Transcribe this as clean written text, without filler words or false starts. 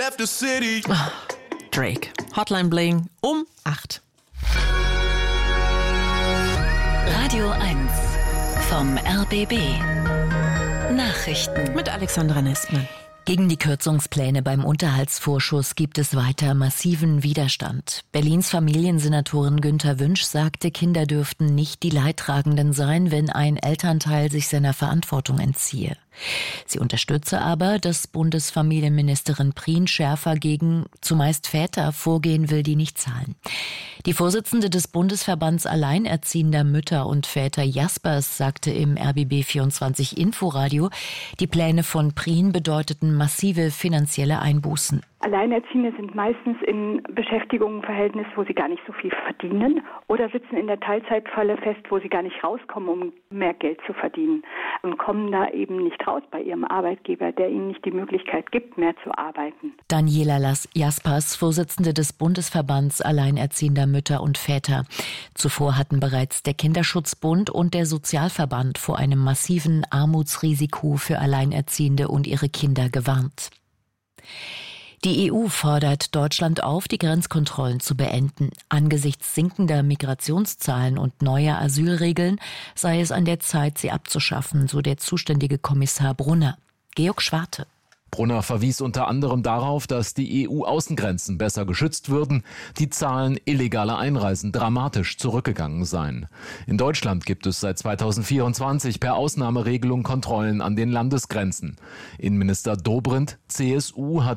Drake. Hotline Bling um 8. Radio 1 vom RBB. Nachrichten Mit Alexandra Nestmann. Gegen die Kürzungspläne beim Unterhaltsvorschuss gibt es weiter massiven Widerstand. Berlins Familiensenatorin Günther Wünsch sagte, Kinder dürften nicht die Leidtragenden sein, wenn ein Elternteil sich seiner Verantwortung entziehe. Sie unterstütze aber, dass Bundesfamilienministerin Prien schärfer gegen zumeist Väter vorgehen will, die nicht zahlen. Die Vorsitzende des Bundesverbands Alleinerziehender Mütter und Väter Jaspers sagte im RBB24 Inforadio, die Pläne von Prien bedeuteten massive finanzielle Einbußen. Alleinerziehende sind meistens in Beschäftigungsverhältnis, wo sie gar nicht so viel verdienen oder sitzen in der Teilzeitfalle fest, wo sie gar nicht rauskommen, um mehr Geld zu verdienen und kommen da eben nicht raus bei ihrem Arbeitgeber, der ihnen nicht die Möglichkeit gibt, mehr zu arbeiten. Daniela Jaspers, Vorsitzende des Bundesverbands Alleinerziehender Mütter und Väter. Zuvor hatten bereits der Kinderschutzbund und der Sozialverband vor einem massiven Armutsrisiko für Alleinerziehende und ihre Kinder gewarnt. Die EU fordert Deutschland auf, die Grenzkontrollen zu beenden. Angesichts sinkender Migrationszahlen und neuer Asylregeln sei es an der Zeit, sie abzuschaffen, so der zuständige Kommissar Brunner. Georg Schwarte. Brunner verwies unter anderem darauf, dass die EU-Außengrenzen besser geschützt würden, die Zahlen illegaler Einreisen dramatisch zurückgegangen seien. In Deutschland gibt es seit 2024 per Ausnahmeregelung Kontrollen an den Landesgrenzen. Innenminister Dobrindt, CSU, hat